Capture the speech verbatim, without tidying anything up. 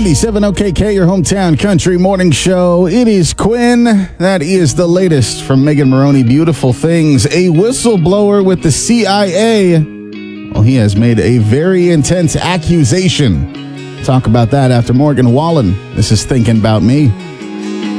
ninety-seven O K K, your hometown country morning show. It is Quinn. That is the latest from Megan Maroney. Beautiful things. A whistleblower with the C I A. Well, he has made a very intense accusation. Talk about that after Morgan Wallen. This is Thinking About Me.